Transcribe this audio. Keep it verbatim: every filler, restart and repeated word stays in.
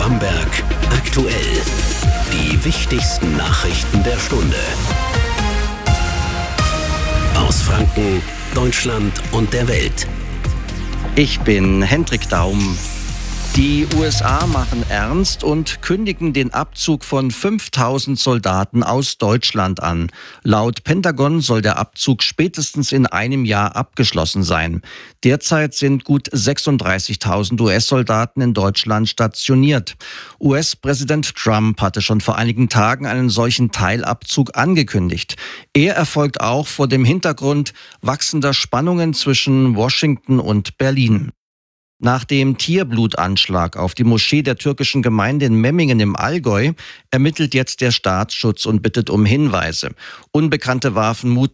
Bamberg aktuell. Die wichtigsten Nachrichten der Stunde. Aus Franken, Deutschland und der Welt. Ich bin Hendrik Daum. Die U S A machen ernst und kündigen den Abzug von fünftausend Soldaten aus Deutschland an. Laut Pentagon soll der Abzug spätestens in einem Jahr abgeschlossen sein. Derzeit sind gut sechsunddreißigtausend U S-Soldaten in Deutschland stationiert. U S-Präsident Trump hatte schon vor einigen Tagen einen solchen Teilabzug angekündigt. Er erfolgt auch vor dem Hintergrund wachsender Spannungen zwischen Washington und Berlin. Nach dem Tierblutanschlag auf die Moschee der türkischen Gemeinde in Memmingen im Allgäu ermittelt jetzt der Staatsschutz und bittet um Hinweise. Unbekannte warfen mutmaßlich